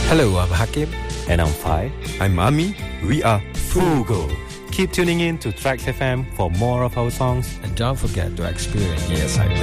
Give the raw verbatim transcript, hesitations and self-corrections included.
Hello, I'm Hakim. And I'm Fai. I'm Ami. We are Fugo. Keep tuning in to Tracks F M for more of our songs. And don't forget to experience E S I